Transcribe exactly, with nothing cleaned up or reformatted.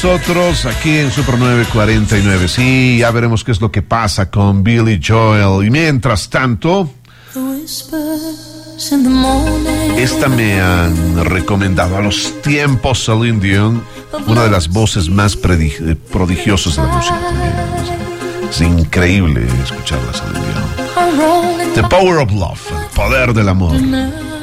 nosotros aquí en Super nueve cuarenta y nueve. Sí, ya veremos qué es lo que pasa con Billy Joel. Y mientras tanto, esta me han recomendado a los tiempos Celine Dion, una de las voces más predig- prodigiosas de la música también. Es increíble escucharla, Celine Dion. The Power of Love, el poder del amor.